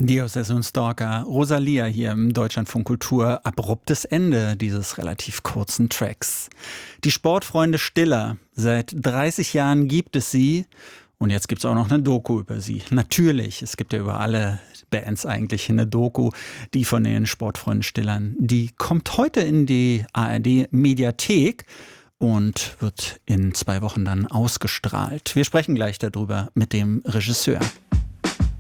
Dioses und Stalker, Rosalia hier im Deutschlandfunk Kultur. Abruptes Ende dieses relativ kurzen Tracks. Die Sportfreunde Stiller. Seit 30 Jahren gibt es sie. Und jetzt gibt es auch noch eine Doku über sie. Natürlich, es gibt ja über alle Bands eigentlich eine Doku, die von den Sportfreunden Stillern. Die kommt heute in die ARD-Mediathek und wird in 2 Wochen dann ausgestrahlt. Wir sprechen gleich darüber mit dem Regisseur.